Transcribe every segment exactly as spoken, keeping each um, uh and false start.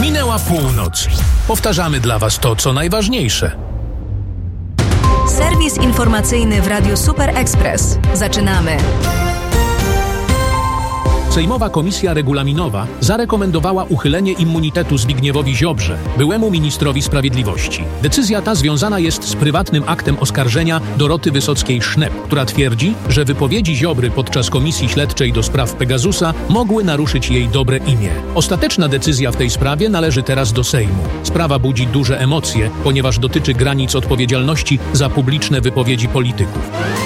Minęła północ. Powtarzamy dla Was to, co najważniejsze. Serwis informacyjny w Radiu Super Express. Zaczynamy. Sejmowa Komisja Regulaminowa zarekomendowała uchylenie immunitetu Zbigniewowi Ziobrze, byłemu ministrowi sprawiedliwości. Decyzja ta związana jest z prywatnym aktem oskarżenia Doroty Wysockiej-Sznep, która twierdzi, że wypowiedzi Ziobry podczas Komisji Śledczej do spraw Pegasusa mogły naruszyć jej dobre imię. Ostateczna decyzja w tej sprawie należy teraz do Sejmu. Sprawa budzi duże emocje, ponieważ dotyczy granic odpowiedzialności za publiczne wypowiedzi polityków.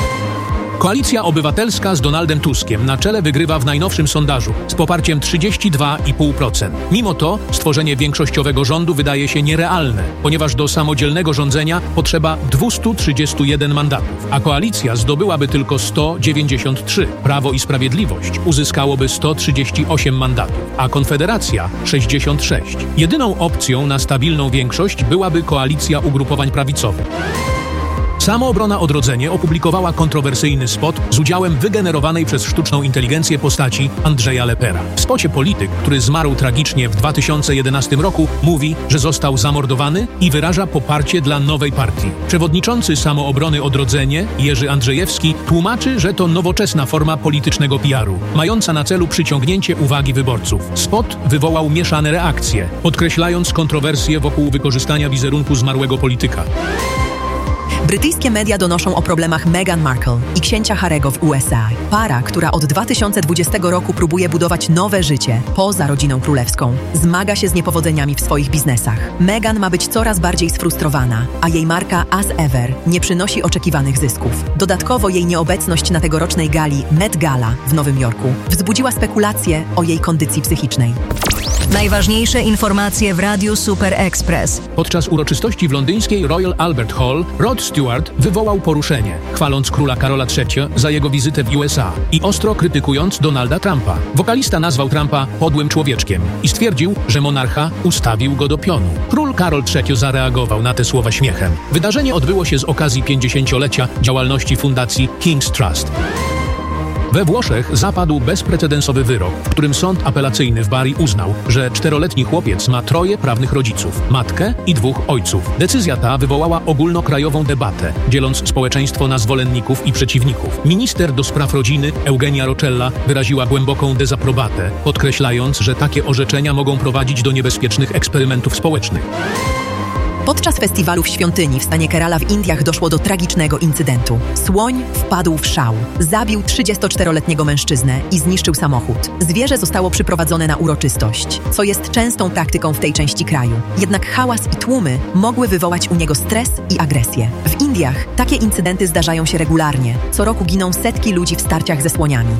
Koalicja Obywatelska z Donaldem Tuskiem na czele wygrywa w najnowszym sondażu z poparciem trzydzieści dwa i pół procent. Mimo to stworzenie większościowego rządu wydaje się nierealne, ponieważ do samodzielnego rządzenia potrzeba dwieście trzydzieści jeden mandatów, a koalicja zdobyłaby tylko sto dziewięćdziesiąt trzy. Prawo i Sprawiedliwość uzyskałoby sto trzydzieści osiem mandatów, a Konfederacja sześćdziesiąt sześć. Jedyną opcją na stabilną większość byłaby koalicja ugrupowań prawicowych. Samoobrona Odrodzenie opublikowała kontrowersyjny spot z udziałem wygenerowanej przez sztuczną inteligencję postaci Andrzeja Lepera. W spocie polityk, który zmarł tragicznie w dwa tysiące jedenastym roku, mówi, że został zamordowany i wyraża poparcie dla nowej partii. Przewodniczący Samoobrony Odrodzenie, Jerzy Andrzejewski, tłumaczy, że to nowoczesna forma politycznego P R u, mająca na celu przyciągnięcie uwagi wyborców. Spot wywołał mieszane reakcje, podkreślając kontrowersje wokół wykorzystania wizerunku zmarłego polityka. Brytyjskie media donoszą o problemach Meghan Markle i księcia Harry'ego w U S A. Para, która od dwa tysiące dwudziestego roku próbuje budować nowe życie poza rodziną królewską, zmaga się z niepowodzeniami w swoich biznesach. Meghan ma być coraz bardziej sfrustrowana, a jej marka As Ever nie przynosi oczekiwanych zysków. Dodatkowo jej nieobecność na tegorocznej gali Met Gala w Nowym Jorku wzbudziła spekulacje o jej kondycji psychicznej. Najważniejsze informacje w Radiu Super Express. Podczas uroczystości w londyńskiej Royal Albert Hall Rod Stewart wywołał poruszenie, chwaląc króla Karola trzeciego za jego wizytę w U S A i ostro krytykując Donalda Trumpa. Wokalista nazwał Trumpa podłym człowieczkiem i stwierdził, że monarcha ustawił go do pionu. Król Karol trzeci zareagował na te słowa śmiechem. Wydarzenie odbyło się z okazji pięćdziesięciolecia działalności fundacji King's Trust. We Włoszech zapadł bezprecedensowy wyrok, w którym sąd apelacyjny w Bari uznał, że czteroletni chłopiec ma troje prawnych rodziców, matkę i dwóch ojców. Decyzja ta wywołała ogólnokrajową debatę, dzieląc społeczeństwo na zwolenników i przeciwników. Minister do spraw rodziny Eugenia Roccella wyraziła głęboką dezaprobatę, podkreślając, że takie orzeczenia mogą prowadzić do niebezpiecznych eksperymentów społecznych. Podczas festiwalu w świątyni w stanie Kerala w Indiach doszło do tragicznego incydentu. Słoń wpadł w szał, zabił trzydziestoczteroletniego mężczyznę i zniszczył samochód. Zwierzę zostało przyprowadzone na uroczystość, co jest częstą praktyką w tej części kraju. Jednak hałas i tłumy mogły wywołać u niego stres i agresję. W Indiach takie incydenty zdarzają się regularnie. Co roku giną setki ludzi w starciach ze słoniami.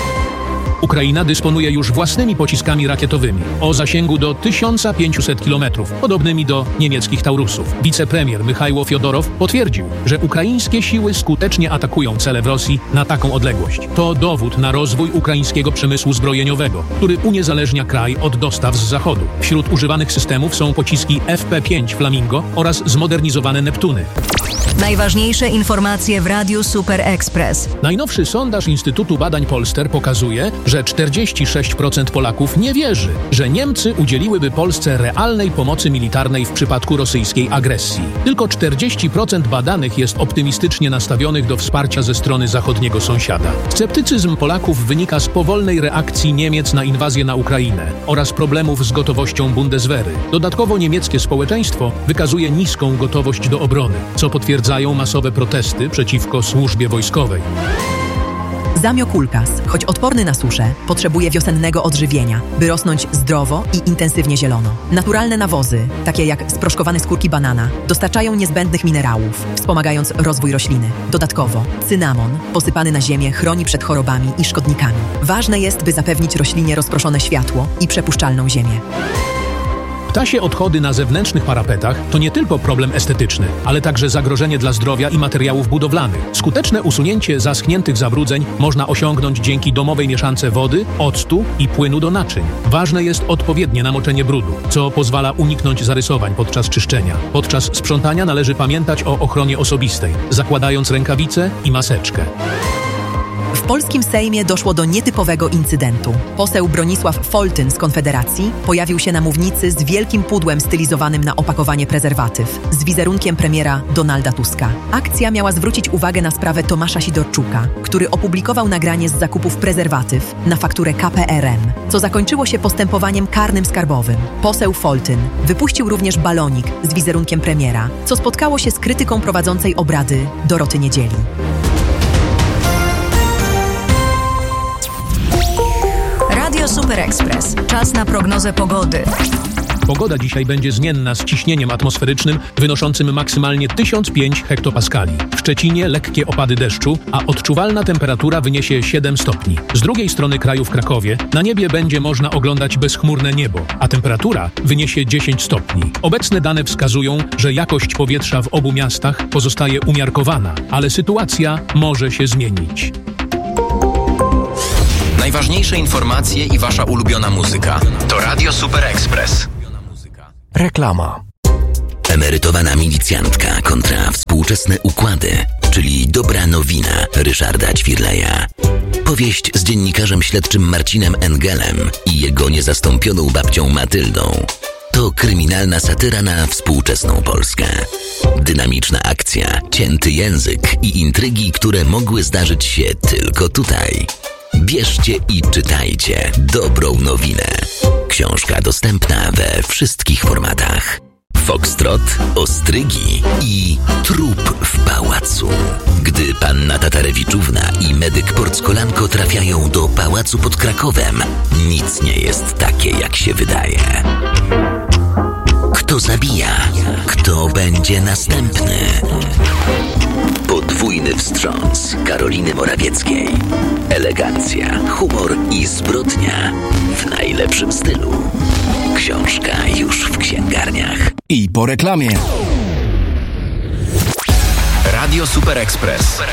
Ukraina dysponuje już własnymi pociskami rakietowymi o zasięgu do tysiąc pięćset kilometrów, podobnymi do niemieckich Taurusów. Wicepremier Michajło Fiodorow potwierdził, że ukraińskie siły skutecznie atakują cele w Rosji na taką odległość. To dowód na rozwój ukraińskiego przemysłu zbrojeniowego, który uniezależnia kraj od dostaw z zachodu. Wśród używanych systemów są pociski F P pięć Flamingo oraz zmodernizowane Neptuny. Najważniejsze informacje w Radiu Super Express. Najnowszy sondaż Instytutu Badań Polster pokazuje, że czterdzieści sześć procent Polaków nie wierzy, że Niemcy udzieliłyby Polsce realnej pomocy militarnej w przypadku rosyjskiej agresji. Tylko czterdzieści procent badanych jest optymistycznie nastawionych do wsparcia ze strony zachodniego sąsiada. Sceptycyzm Polaków wynika z powolnej reakcji Niemiec na inwazję na Ukrainę oraz problemów z gotowością Bundeswehry. Dodatkowo niemieckie społeczeństwo wykazuje niską gotowość do obrony, co potwierdzają masowe protesty przeciwko służbie wojskowej. Zamiokulkas, choć odporny na suszę, potrzebuje wiosennego odżywienia, by rosnąć zdrowo i intensywnie zielono. Naturalne nawozy, takie jak sproszkowane skórki banana, dostarczają niezbędnych minerałów, wspomagając rozwój rośliny. Dodatkowo, cynamon, posypany na ziemię, chroni przed chorobami i szkodnikami. Ważne jest, by zapewnić roślinie rozproszone światło i przepuszczalną ziemię. Ptasie odchody na zewnętrznych parapetach to nie tylko problem estetyczny, ale także zagrożenie dla zdrowia i materiałów budowlanych. Skuteczne usunięcie zaschniętych zabrudzeń można osiągnąć dzięki domowej mieszance wody, octu i płynu do naczyń. Ważne jest odpowiednie namoczenie brudu, co pozwala uniknąć zarysowań podczas czyszczenia. Podczas sprzątania należy pamiętać o ochronie osobistej, zakładając rękawice i maseczkę. W polskim Sejmie doszło do nietypowego incydentu. Poseł Bronisław Foltyn z Konfederacji pojawił się na mównicy z wielkim pudłem stylizowanym na opakowanie prezerwatyw, z wizerunkiem premiera Donalda Tuska. Akcja miała zwrócić uwagę na sprawę Tomasza Sidorczuka, który opublikował nagranie z zakupów prezerwatyw na fakturę K P R M, co zakończyło się postępowaniem karnym skarbowym. Poseł Foltyn wypuścił również balonik z wizerunkiem premiera, co spotkało się z krytyką prowadzącej obrady Doroty Niedzieli. Radio Super Express. Czas na prognozę pogody. Pogoda dzisiaj będzie zmienna z ciśnieniem atmosferycznym wynoszącym maksymalnie tysiąc pięć hektopaskali. W Szczecinie lekkie opady deszczu, a odczuwalna temperatura wyniesie siedem stopni. Z drugiej strony kraju w Krakowie na niebie będzie można oglądać bezchmurne niebo, a temperatura wyniesie dziesięć stopni. Obecne dane wskazują, że jakość powietrza w obu miastach pozostaje umiarkowana, ale sytuacja może się zmienić. Najważniejsze informacje i wasza ulubiona muzyka to Radio Super Express. Reklama. Emerytowana milicjantka kontra współczesne układy, czyli dobra nowina Ryszarda Ćwirleja. Powieść z dziennikarzem śledczym Marcinem Engelem i jego niezastąpioną babcią Matyldą. To kryminalna satyra na współczesną Polskę. Dynamiczna akcja, cięty język i intrygi, które mogły zdarzyć się tylko tutaj. Bierzcie i czytajcie dobrą nowinę. Książka dostępna we wszystkich formatach. Foxtrot, ostrygi i trup w pałacu. Gdy panna Tatarewiczówna i medyk Porckolanko trafiają do pałacu pod Krakowem, nic nie jest takie, jak się wydaje. Kto zabija? Kto będzie następny? Podwójny wstrząs Karoliny Morawieckiej. Elegancja, humor i zbrodnia w najlepszym stylu. Książka już w księgarniach. I po reklamie. Radio Super Express.